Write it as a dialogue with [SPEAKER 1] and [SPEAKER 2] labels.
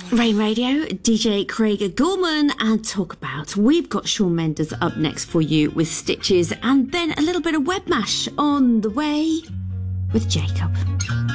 [SPEAKER 1] Rain Radio, DJ Craig Gorman, and Talk About. We've got Shawn Mendes up next for you with Stitches, and then a little bit of Web Mash on the way with Jacob.